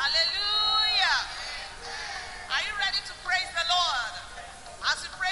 Hallelujah. Are you ready to praise the Lord? As you